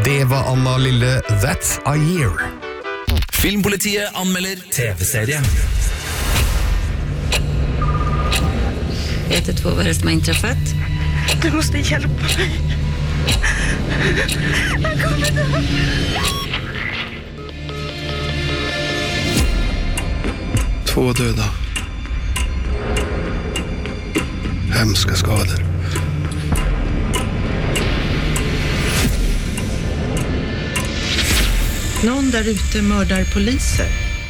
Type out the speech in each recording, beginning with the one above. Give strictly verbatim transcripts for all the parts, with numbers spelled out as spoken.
Det var Anna Lille, That's a Year. Filmpolitiet anmelder T V-serie. Vet du vad det som har inträffat? Du måste hjälpa mig. Jag kommer dö. Två döda. Hemska skador. Någon där ute mördar poliser.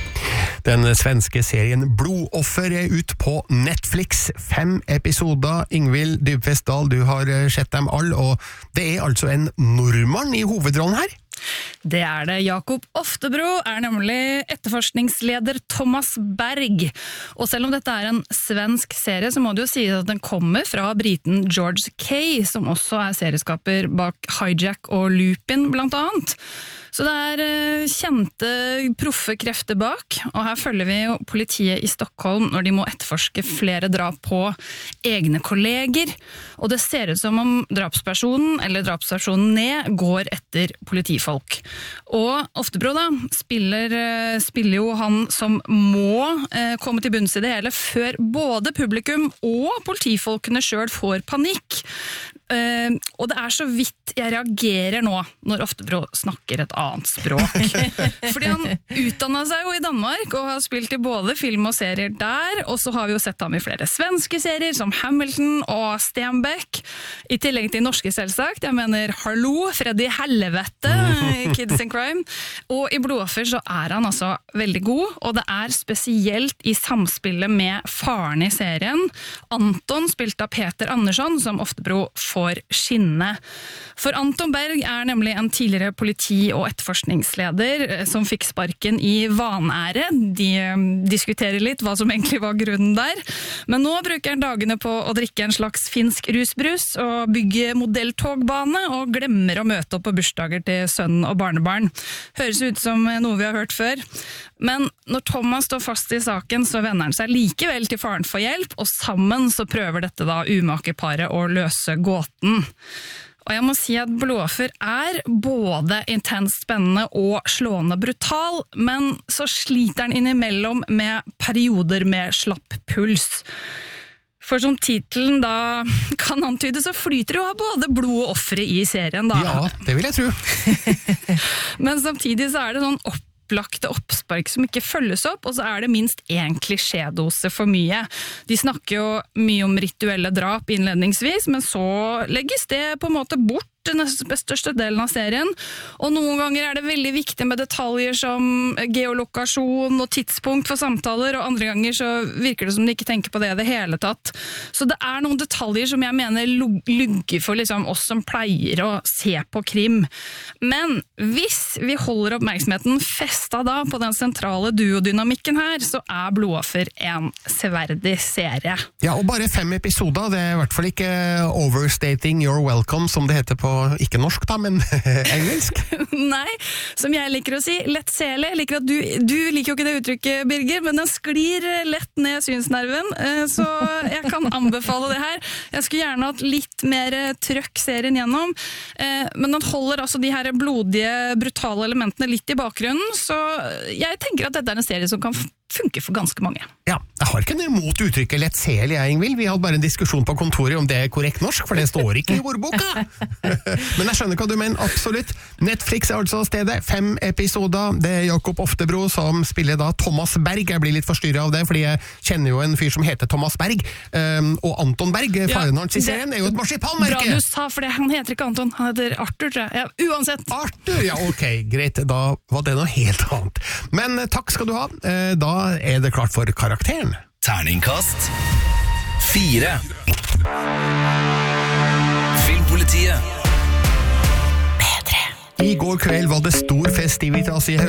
Den svenske serien Blodoffer er ut på Netflix. Fem episoder. Ingvild Dybvestdal, du har sett dem all, og det er altså en nordmann i hovedrollen her. Det er det. Jakob Oftebro er nemlig etterforskningsleder Thomas Berg. Og selv om dette er en svensk serie, så må du jo si at den kommer fra briten George Kay, som også er serieskaper bak Hijack og Lupin, blant annet. Så det er kjente, proffe krefter bak, og her følger vi jo politiet i Stockholm når de må etterforske flere drap på egne kolleger, og det ser ut som om drapspersonen, eller drapspersonen ned, går etter politifolk. Og Oftebro da, spiller, spiller jo han som må eh, komme til bunns i det hele, før både publikum og politifolkene selv får panikk. Uh, og det er så vidt jeg reagerer nå når Oftebro snakker et annet språk. Fordi han utdannet seg jo i Danmark og har spilt i både film og serier der, og så har vi jo sett ham i flere svenske serier som Hamilton og Stenbeck, i tillegg til norske selvsagt. Jeg mener Hallo, Freddy Helvete, Kids in Crime. Og i Blodoffer så er han altså veldig god, og det er spesielt i samspillet med faren i serien, Anton, spilt av Peter Andersson, som Oftebro får for skinne. For Anton Berg er nemlig en tidligere politi- og etterforskningsleder som fikk sparken i vanære. De diskuterer litt hva som egentlig var grunnen der. Men nå bruker han dagene på å drikke en slags finsk rusbrus og bygge modelltogbane og glemmer å møte opp på bursdager til sønn og barnebarn. Høres ut som noe vi har hørt før. Men når Thomas står fast i saken, så vender han seg likevel til faren for hjelp, og sammen så prøver dette da umakeparet å løse gåten. Og jeg må si at Blodoffer er både intenst spennende og slående brutal, men så sliter den innimellom med perioder med slapp puls. For som titelen da kan antyde, så flyter det jo av både blod og offere i serien da. Ja, det vil jeg tro. Men samtidig så er det sånn opp opplagte oppspark som ikke følges opp, og så er det minst en klisjédose for mye. De snakker jo mye om rituelle drap innledningsvis, men så legges det på en måte bort den største delen av serien, og noen ganger er det veldig viktig med detaljer som geolokasjon og tidspunkt for samtaler, og andre ganger så virker det som de ikke tenker på det i det hele tatt. Så det er noen detaljer som jeg mener lugger for liksom oss som pleier å se på krim. Men hvis vi holder oppmerksomheten festa da på den sentrale duodynamikken her, så er Blodoffer en severdig serie. Ja, og bare fem episoder, det er i hvert fall ikke overstating your welcome, som det heter på ikke norsk da, men engelsk. Nei, som jeg liker å si, lett sele. Jeg liker at du, du liker jo ikke det uttrykket, Birger, men den sklir lett ned synsnerven, så jeg kan anbefale det her. Jeg skulle gjerne hatt litt mer trøkk serien gjennom, men den holder altså de her blodige, brutale elementene litt i bakgrunnen, så jeg tenker at dette er en serie som kan funker for ganske mange. Ja, jeg har ikke noe imot uttrykket lett sel, jeg, Ingvild. Vi hadde bare en diskusjon på kontoret om det er korrekt norsk, for det står ikke i ordboka. Men jeg skjønner hva du mener, absolutt. Netflix er altså stedet, fem episoder. Det er Jakob Oftebro som spiller da Thomas Berg. Jeg blir litt forstyrret av det, fordi jeg kjenner jo en fyr som heter Thomas Berg, um, og Anton Berg, faren hans i serien, er jo et marsipanmerke. Bra du sa, for det, han heter ikke Anton, han heter Arthur, tror jeg. Ja, uansett. Arthur, ja, ok, greit. Da var det noe helt annet. Men takk skal du ha. Da er det klart for karakteren. Terningkast fire. Filmpolitiet. I går kveld var det stor festivitas i Haugesund.